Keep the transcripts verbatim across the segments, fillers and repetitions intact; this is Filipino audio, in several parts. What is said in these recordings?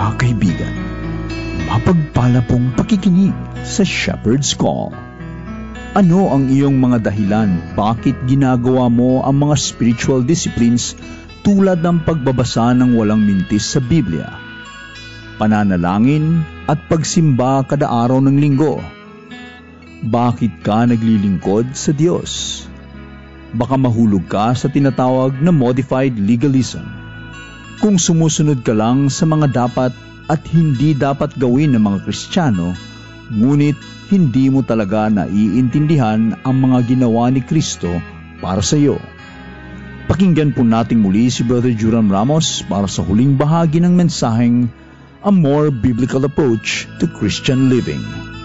Mga kaibigan, mapagpala pong pakikinig sa Shepherd's Call. Ano ang iyong mga dahilan bakit ginagawa mo ang mga spiritual disciplines tulad ng pagbabasa ng walang mintis sa Biblia, pananalangin at pagsimba kada araw ng linggo? Bakit ka naglilingkod sa Diyos? Baka mahulog ka sa tinatawag na modified legalism. Kung sumusunod ka lang sa mga dapat at hindi dapat gawin ng mga Kristiyano, ngunit hindi mo talaga naiintindihan ang mga ginawa ni Kristo para sa iyo. Pakinggan po natin muli si Brother Joram Ramos para sa huling bahagi ng mensaheng A More Biblical Approach to Christian Living.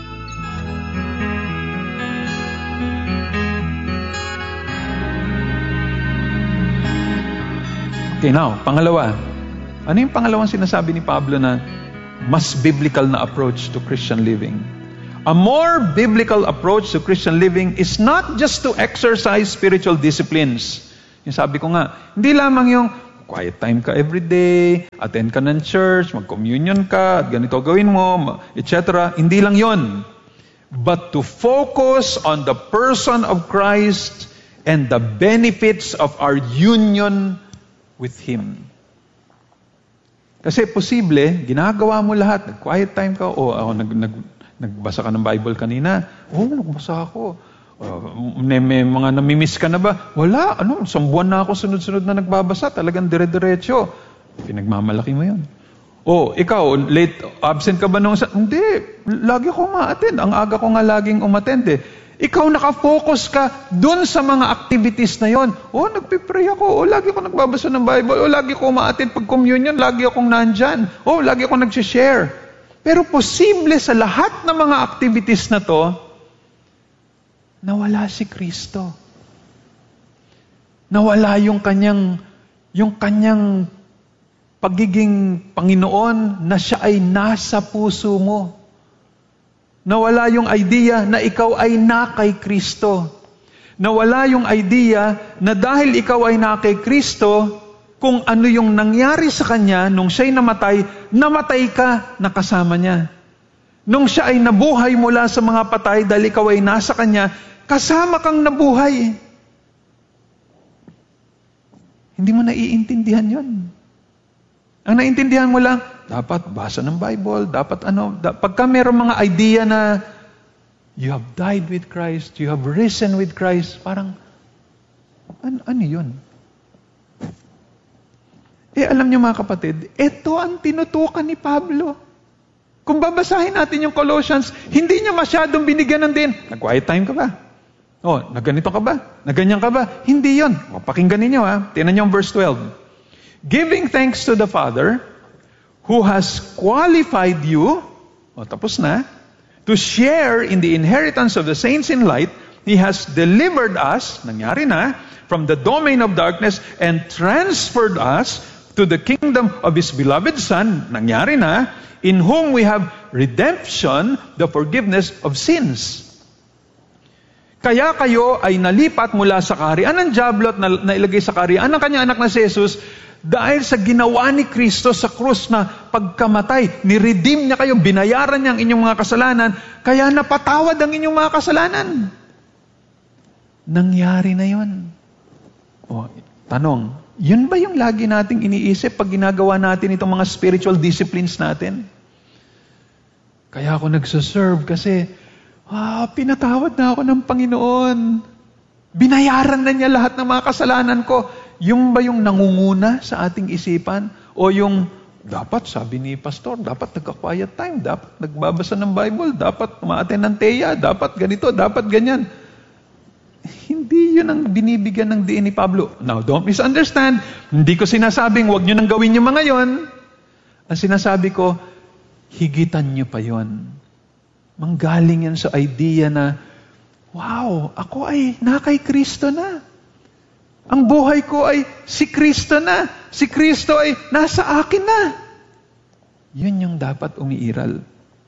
Okay, now, pangalawa. Ano yung pangalawang sinasabi ni Pablo na mas biblical na approach to Christian living? A more biblical approach to Christian living is not just to exercise spiritual disciplines. Yung sabi ko nga, hindi lamang yung quiet time ka every day, attend ka ng church, mag-communion ka, at ganito gawin mo, et cetera. Hindi lang yon. But to focus on the person of Christ and the benefits of our union with Him. Kasi posible, ginagawa mo lahat, nag-quiet time ka, o oh, nag, nag, nagbasa ka ng Bible kanina, oh, nagbasa ako. Uh, may, may mga namimiss ka na ba? Wala, ano, isang buwan na ako sunod-sunod na nagbabasa, talagang dire-diretso. Pinagmamalaki mo yun. Oh, ikaw, late, absent ka ba nung... Hindi, lagi ko ma-attend. Ang aga ko nga laging umattend eh. Ikaw nakafocus ka dun sa mga activities na yon. Oh, nagpipray ako. Oh, lagi ako nagbabasa ng Bible. Oh, lagi ko ma-attend pag communion. Lagi akong nandyan. Oh, lagi akong nag-share. Pero posible sa lahat ng mga activities na to, nawala si Kristo. Nawala yung kanyang, yung kanyang pagiging Panginoon na siya ay nasa puso mo. Nawala yung idea na ikaw ay na kay Kristo. Nawala yung idea na dahil ikaw ay na kay Kristo, kung ano yung nangyari sa Kanya nung siya'y namatay, namatay ka na kasama Niya. Nung siya ay nabuhay mula sa mga patay dahil ikaw ay nasa Kanya, kasama kang nabuhay. Hindi mo naiintindihan yun. Ang naiintindihan mo lang, dapat basa ng Bible, dapat ano, da, pagka mayroong mga idea na you have died with Christ, you have risen with Christ, parang, an, ano yun? Eh, alam niyo mga kapatid, ito ang tinutukan ni Pablo. Kung babasahin natin yung Colossians, hindi niya masyadong binigyan ng din. Nag-quiet time ka ba? Oh, nagganito ka ba? Nagganyan ka ba? Hindi yun. O, pakinggan ninyo ha. Tingnan niyo ang verse twelve. Giving thanks to the Father, who has qualified you, o tapos na, to share in the inheritance of the saints in light. He has delivered us, nangyari na, from the domain of darkness and transferred us to the kingdom of His beloved Son, nangyari na, in whom we have redemption, the forgiveness of sins. Kaya kayo ay nalipat mula sa kaharian ng diablo at nailagay sa kaharian ng kanyang anak na si Jesus, dahil sa ginawa ni Kristo sa krus na pagkamatay, ni-redeem niya kayo, binayaran niya ang inyong mga kasalanan, kaya napatawad ang inyong mga kasalanan. Nangyari na yun. O, tanong, yun ba yung lagi nating iniisip pag ginagawa natin itong mga spiritual disciplines natin? Kaya ako nagsaserve kasi, ah, pinatawad na ako ng Panginoon. Binayaran na niya lahat ng mga kasalanan ko. Yung ba yung nangunguna sa ating isipan? O yung, dapat, sabi ni Pastor, dapat nagka-quiet time, dapat nagbabasa ng Bible, dapat ma-attend ng teya, dapat ganito, dapat ganyan. Hindi yun ang binibigyan ng diin ni Pablo. Now, don't misunderstand. Hindi ko sinasabing, huwag nyo nang gawin yung mga yon. Ang sinasabi ko, higitan nyo pa yon. Manggaling yan sa idea na, wow, ako ay na kay Kristo na. Ang buhay ko ay si Kristo na. Si Kristo ay nasa akin na. Yun yung dapat umiiral.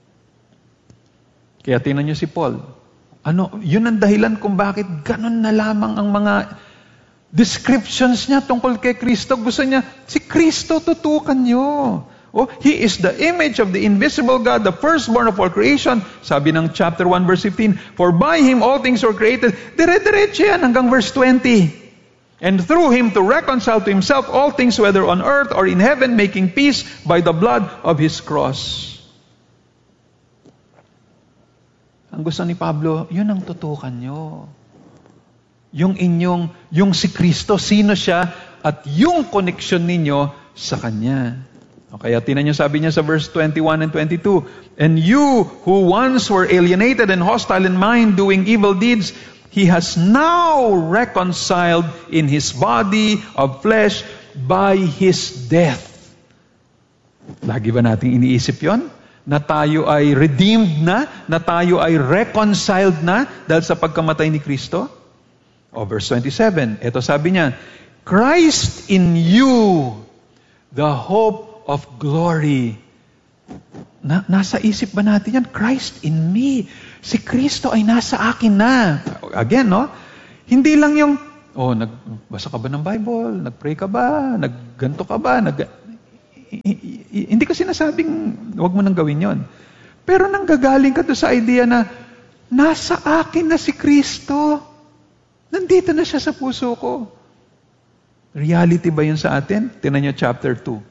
Kaya tingnan nyo si Paul. Ano, yun ang dahilan kung bakit ganun na lamang ang mga descriptions niya tungkol kay Kristo. Gusto niya, si Kristo tutukan nyo. Oh, He is the image of the invisible God, the firstborn of all creation. Sabi ng chapter one, verse fifteen, for by Him all things were created. Dire-diretso yan hanggang verse twenty. And through Him to reconcile to Himself all things, whether on earth or in heaven, making peace by the blood of His cross. Ang gusto ni Pablo, yun ang tutukan nyo. Yung inyong, yung si Kristo, sino siya, at yung connection ninyo sa Kanya. Kaya tinan niyo, sabi niya sa verse twenty-one and twenty-two, and you who once were alienated and hostile in mind, doing evil deeds, He has now reconciled in His body of flesh by His death. Lagi ba nating iniisip yon? Na tayo ay redeemed na, na tayo ay reconciled na dahil sa pagkamatay ni Kristo? O verse twenty-seven, ito sabi niya, Christ in you, the hope of glory. Na, nasa isip ba natin yan? Christ in me. Si Kristo ay nasa akin na. Again, no? Hindi lang yung, oh, nagbasa ka ba ng Bible? Nagpray ka ba? Nagganto ka ba? Nag... Hindi ko sinasabing huwag mo nang gawin yon. Pero nanggagaling ka doon sa idea na nasa akin na si Kristo. Nandito na siya sa puso ko. Reality ba yun sa atin? Tingnan niyo chapter two.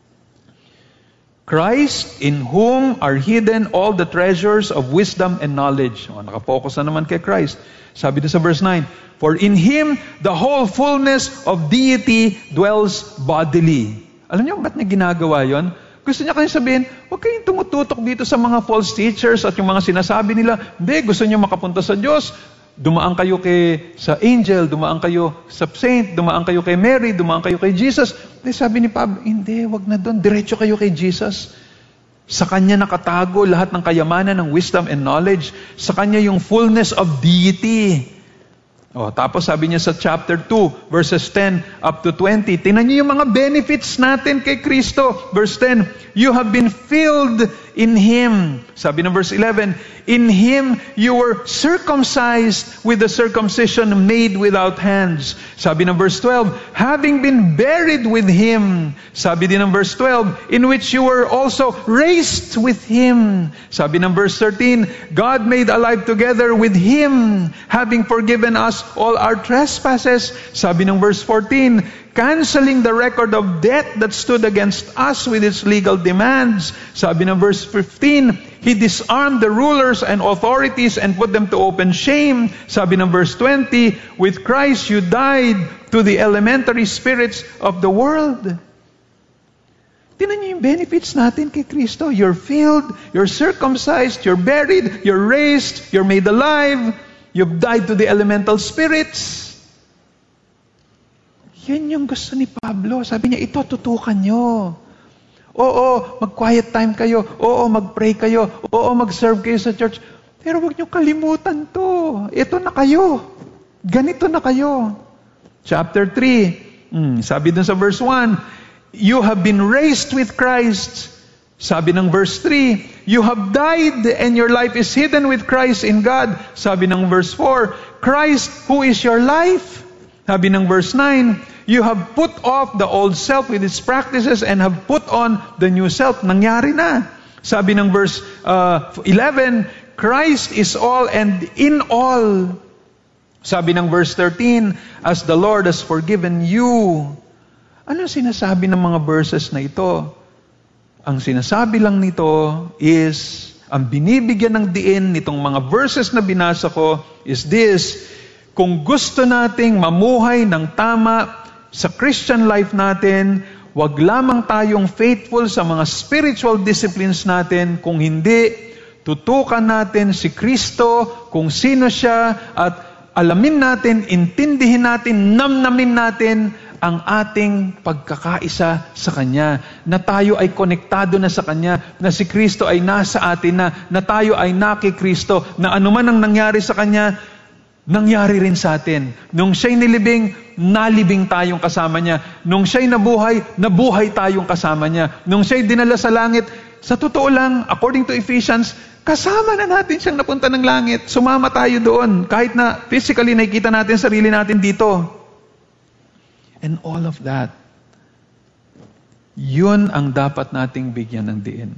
Christ, in whom are hidden all the treasures of wisdom and knowledge. O, nakapokus na naman kay Christ. Sabi doon sa verse nine, for in Him the whole fullness of deity dwells bodily. Alam niyo, ba't niya ginagawa yon? Gusto niya kayong sabihin, huwag kayong tumututok dito sa mga false teachers at yung mga sinasabi nila. Hindi, gusto niyo makapunta sa Diyos. Dumaan kayo kay sa angel, dumaan kayo sa saint, dumaan kayo kay Mary, dumaan kayo kay Jesus. Hindi, sabi ni Pablo, hindi, wag na doon. Diretso kayo kay Jesus. Sa Kanya nakatago lahat ng kayamanan ng wisdom and knowledge. Sa Kanya yung fullness of deity. Oh, tapos sabi niya sa chapter two, verses ten up to twenty, tingnan niyo yung mga benefits natin kay Kristo. Verse ten, you have been filled in Him. Sabi ng verse eleven, in Him you were circumcised with the circumcision made without hands. Sabi ng verse twelve, having been buried with Him. Sabi din ng verse twelve, in which you were also raised with Him. Sabi ng verse thirteen, God made alive together with Him, having forgiven us all our trespasses. Sabi ng verse fourteen, canceling the record of debt that stood against us with its legal demands. Sabi ng verse fifteen, He disarmed the rulers and authorities and put them to open shame. Sabi ng verse twenty, with Christ you died to the elementary spirits of the world. Tingnan niyo yung benefits natin kay Kristo. You're filled, you're circumcised, you're buried, you're raised, you're made alive, you've died to the elemental spirits. Yan yung gusto ni Pablo. Sabi niya, ito, tutukan nyo. Oo, mag-quiet time kayo. Oo, mag-pray kayo. Oo, mag-serve kayo sa church. Pero huwag nyo kalimutan to. Ito na kayo. Ganito na kayo. Chapter three, hmm, sabi dun sa verse one, you have been raised with Christ. Sabi ng verse three, you have died and your life is hidden with Christ in God. Sabi ng verse four, Christ, who is your life? Sabi ng verse nine, you have put off the old self with its practices and have put on the new self. Nangyari na. Sabi ng verse uh, eleven, Christ is all and in all. Sabi ng verse thirteen, as the Lord has forgiven you. Ano sinasabi ng mga verses na ito? Ang sinasabi lang nito is, ang binibigyan ng diin nitong mga verses na binasa ko is this, kung gusto nating mamuhay ng tama sa Christian life natin, wag lamang tayong faithful sa mga spiritual disciplines natin, kung hindi, tutukan natin si Kristo, kung sino siya, at alamin natin, intindihin natin, namnamin natin ang ating pagkakaisa sa Kanya, na tayo ay konektado na sa Kanya, na si Kristo ay nasa atin na, na tayo ay naki Kristo, na anuman ang nangyari sa Kanya, nangyari rin sa atin. Nung siya'y nilibing, nalibing tayong kasama niya. Nung siya'y nabuhay, nabuhay tayong kasama niya. Nung siya'y dinala sa langit, sa totoo lang, according to Ephesians, kasama na natin siyang napunta ng langit. Sumama tayo doon. Kahit na physically nakikita natin sarili natin dito. And all of that Yun ang dapat nating bigyan ng diin.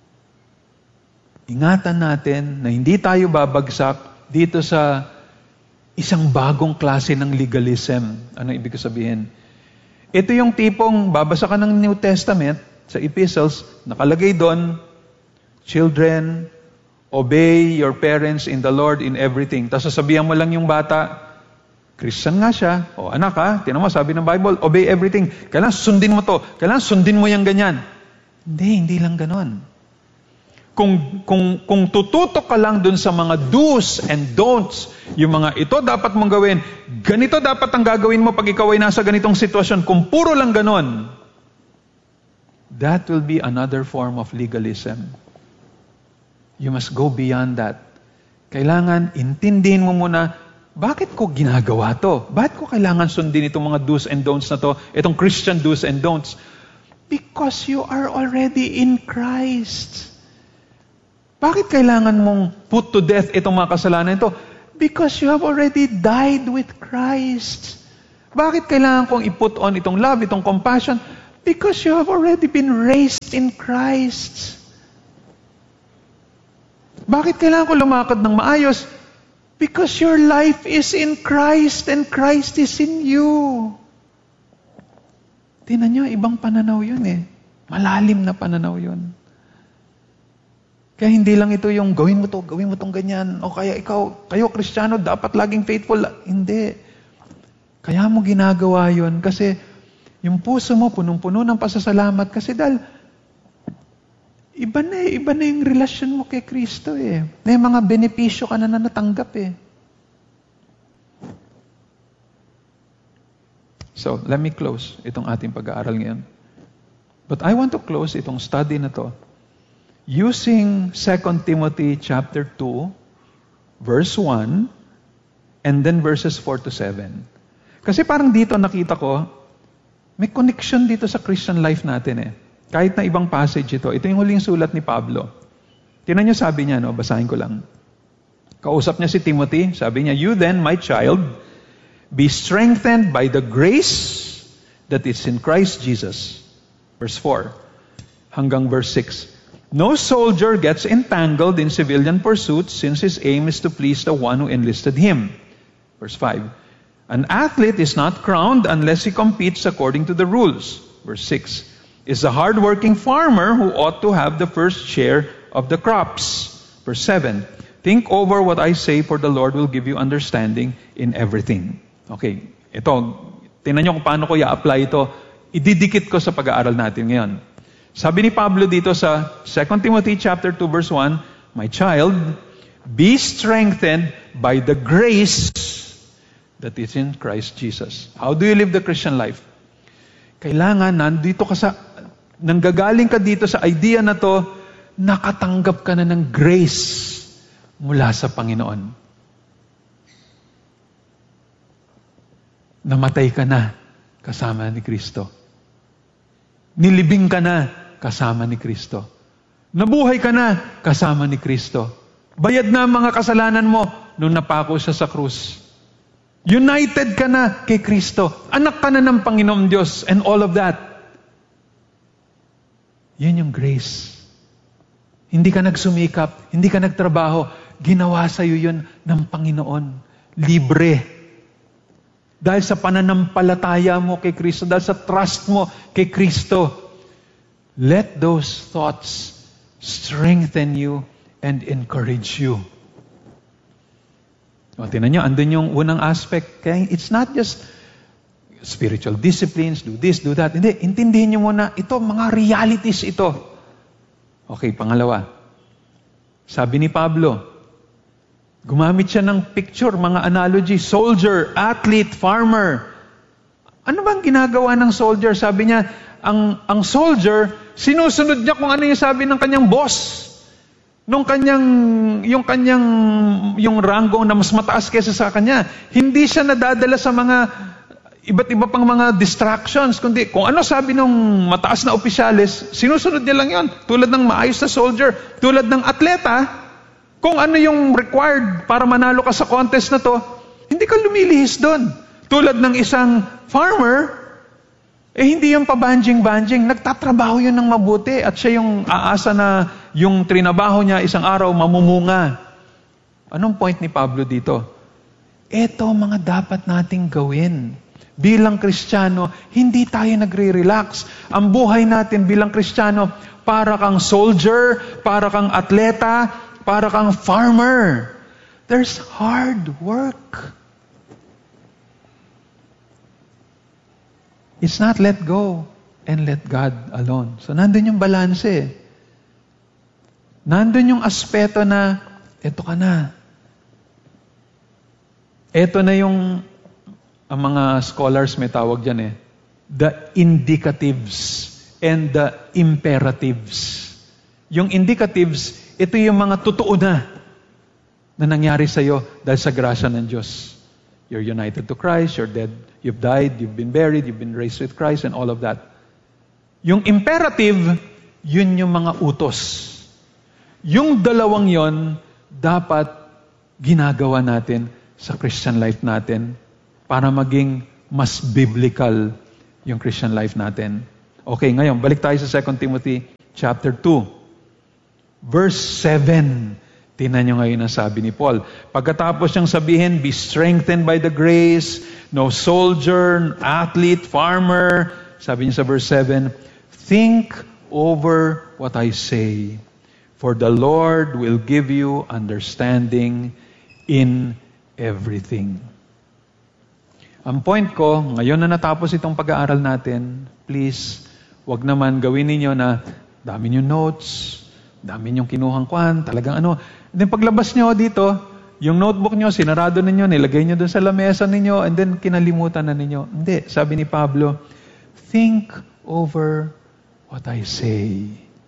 Ingatan natin na hindi tayo babagsak dito sa isang bagong klase ng legalism. Ano ibig sabihin? Ito yung tipong babasa ka ng New Testament sa epistles, nakalagay doon, children, obey your parents in the Lord in everything. Tapos sasabihan mo lang yung bata, Christian nga siya, o anak ha, tinan mo, sabi ng Bible, obey everything. Kailangan sundin mo to, kailangan sundin mo yung ganyan. Hindi, hindi lang ganon. Kung, kung, kung tututok ka lang dun sa mga do's and don'ts, yung mga ito dapat mong gawin, ganito dapat ang gagawin mo pag ikaw ay nasa ganitong sitwasyon, kung puro lang ganon, that will be another form of legalism. You must go beyond that. Kailangan intindihin mo muna, bakit ko ginagawa to? Bakit ko kailangan sundin itong mga do's and don'ts na to? Itong Christian do's and don'ts? Because you are already in Christ. Bakit kailangan mong put to death itong mga kasalanan ito? Because you have already died with Christ. Bakit kailangan kong i-put on itong love, itong compassion? Because you have already been raised in Christ. Bakit kailangan ko lumakad ng maayos? Because your life is in Christ and Christ is in you. Tingnan nyo, ibang pananaw yun eh. Malalim na pananaw yun. Kaya hindi lang ito yung gawin mo to, gawin mo tong ganyan. O kaya ikaw, kayo Kristiyano, dapat laging faithful. Hindi. Kaya mo ginagawa yun kasi yung puso mo punong-puno ng pasasalamat kasi dahil iba na eh, iba na yung relasyon mo kay Kristo eh. May mga benepisyo ka na na natanggap eh. So, let me close itong ating pag-aaral ngayon. But I want to close itong study na to using Second Timothy chapter two, verse one, and then verses four to seven. Kasi parang dito nakita ko, may connection dito sa Christian life natin eh. Kahit na ibang passage ito. Ito yung huling sulat ni Pablo. Tingnan niyo sabi niya, no? Basahin ko lang. Kausap niya si Timothy, sabi niya, "You then, my child, be strengthened by the grace that is in Christ Jesus." Verse four hanggang verse six. "No soldier gets entangled in civilian pursuits since his aim is to please the one who enlisted him." Verse five. "An athlete is not crowned unless he competes according to the rules." Verse six. "Is a hard-working farmer who ought to have the first share of the crops." Verse seven. "Think over what I say, for the Lord will give you understanding in everything." Okay, ito, tingnan nyo kung paano ko i-apply ito. Ididikit ko sa pag-aaral natin ngayon. Sabi ni Pablo dito sa Second Timothy chapter two verse one, "My child, be strengthened by the grace that is in Christ Jesus." How do you live the Christian life? Kailangan nandito ka sa, nanggagaling ka dito sa idea na to, nakatanggap ka na ng grace mula sa Panginoon. Namatay ka na kasama ni Kristo. Nilibing ka na kasama ni Kristo. Nabuhay ka na kasama ni Kristo. Bayad na ang mga kasalanan mo nung napako siya sa krus. United ka na kay Kristo. Anak ka na ng Panginoong Diyos and all of that. Yan yung grace. Hindi ka nagsumikap, hindi ka nagtrabaho. Ginawa sa iyo yun ng Panginoon. Libre. Dahil sa pananampalataya mo kay Kristo, dahil sa trust mo kay Kristo. Let those thoughts strengthen you and encourage you. O, tinan nyo, andun yung unang aspect. Kaya it's not just spiritual disciplines, do this, do that. Hindi, intindihin nyo muna, ito, mga realities ito. Okay, pangalawa. Sabi ni Pablo, gumamit siya ng picture, mga analogy, soldier, athlete, farmer. Ano bang ginagawa ng soldier? Sabi niya, ang, ang soldier, sinusunod niya kung ano yung sabi ng kanyang boss. Nung kanyang, yung kanyang, yung rango na mas mataas kaysa sa kanya. Hindi siya nadadala sa mga iba't iba pang mga distractions, kundi kung ano sabi ng mataas na opisyalis, sinusunod niya lang yon. Tulad ng maayos na soldier, tulad ng atleta, kung ano yung required para manalo ka sa contest na to, hindi ka lumilihis doon. Tulad ng isang farmer, Eh hindi yung pabanjing-banjing, nagtatrabaho yun ng mabuti at siya yung aasa na yung trinabaho niya isang araw mamumunga. Anong point ni Pablo dito? Ito mga dapat nating gawin. Bilang Kristiyano, hindi tayo nagre-relax. Ang buhay natin bilang Kristiyano, para kang soldier, para kang atleta, para kang farmer. There's hard work. It's not let go and let God alone. So nandun yung balanse. Nandun yung aspeto na, eto ka na. Eto na yung, ang mga scholars may tawag dyan eh, the indicatives and the imperatives. Yung indicatives, ito yung mga totoo na na nangyari sa iyo dahil sa grasya ng Diyos. You're united to Christ, you're dead, you've died, you've been buried, you've been raised with Christ, and all of that. Yung imperative, yun yung mga utos. Yung dalawang yon, dapat ginagawa natin sa Christian life natin para maging mas biblical yung Christian life natin. Okay, ngayon, balik tayo sa Second Timothy chapter two. Verse seven. Tingnan nyo ngayon ang sabi ni Paul. Pagkatapos niyang sabihin, be strengthened by the grace, no soldier, athlete, farmer. Sabi niya sa verse seven, think over what I say, for the Lord will give you understanding in everything. Ang point ko, ngayon na natapos itong pag-aaral natin, please, wag naman gawin ninyo na dami nyo notes, dami nyo kinuhang kwan, talagang ano. And then paglabas nyo dito, yung notebook nyo, sinarado ninyo, nilagay nyo dun sa lamesa ninyo, and then kinalimutan na ninyo. Hindi, sabi ni Pablo, think over what I say.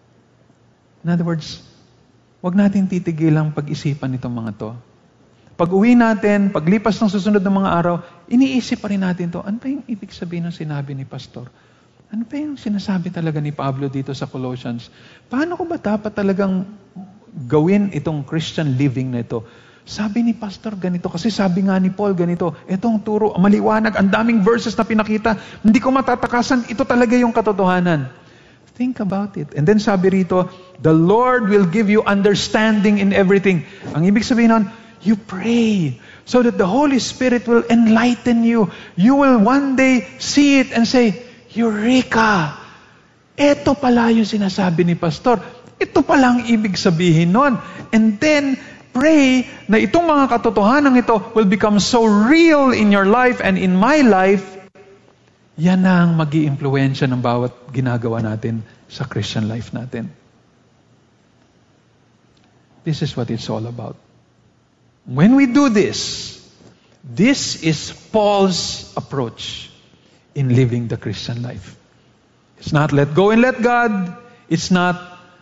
In other words, wag natin titigilang pag-isipan itong mga to. Pag uwi natin, paglipas ng susunod ng mga araw, iniisip pa rin natin to. Ano pa yung ibig sabihin ng sinabi ni Pastor? Ano pa yung sinasabi talaga ni Pablo dito sa Colossians? Paano ko ba dapat talagang gawin itong Christian living na ito? Sabi ni Pastor ganito, kasi sabi nga ni Paul ganito, itong turo, maliwanag, ang daming verses na pinakita, hindi ko matatakasan, ito talaga yung katotohanan. Think about it. And then sabi rito, the Lord will give you understanding in everything. Ang ibig sabihin nun, you pray so that the Holy Spirit will enlighten you. You will one day see it and say, Eureka! Ito pala yung sinasabi ni Pastor. Ito pala ang ibig sabihin nun. And then, pray na itong mga katotohanan ito will become so real in your life and in my life. Yan ang mag-i-impluwensya ng bawat ginagawa natin sa Christian life natin. This is what it's all about. When we do this, this is Paul's approach in living the Christian life. It's not let go and let God. It's not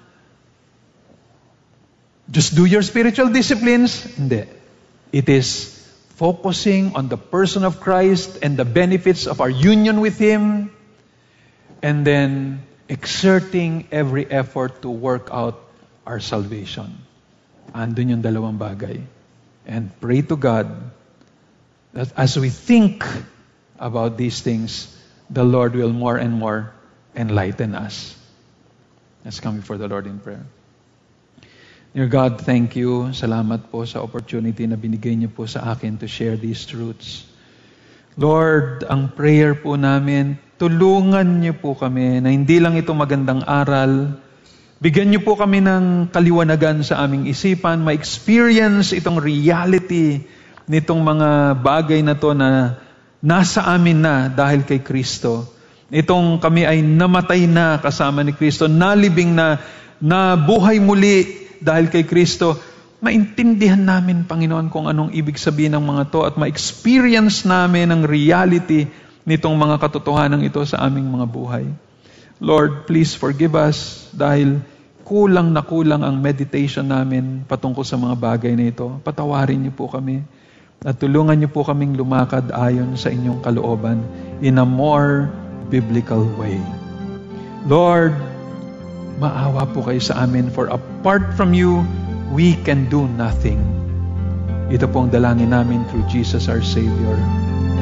just do your spiritual disciplines. Hindi. It is focusing on the person of Christ and the benefits of our union with Him, and then exerting every effort to work out our salvation. Andun yung dalawang bagay. And pray to God that as we think about these things, the Lord will more and more enlighten us. Let's come before the Lord in prayer. Dear God, thank you. Salamat po sa opportunity na binigay niyo po sa akin to share these truths. Lord, ang prayer po namin, tulungan niyo po kami na hindi lang ito magandang aral, bigyan niyo po kami ng kaliwanagan sa aming isipan, ma-experience itong reality nitong mga bagay na to na nasa amin na dahil kay Kristo. Itong kami ay namatay na kasama ni Kristo, nalibing na, nabuhay muli dahil kay Kristo. Maintindihan namin, Panginoon, kung anong ibig sabihin ng mga to at ma-experience namin ang reality nitong mga katotohanan ito sa aming mga buhay. Lord, please forgive us dahil kulang na kulang ang meditation namin patungkol sa mga bagay na ito. Patawarin niyo po kami at tulungan niyo po kaming lumakad ayon sa inyong kalooban in a more biblical way. Lord, maawa po kayo sa amin, for apart from you, we can do nothing. Ito pong dalangin namin through Jesus our Savior.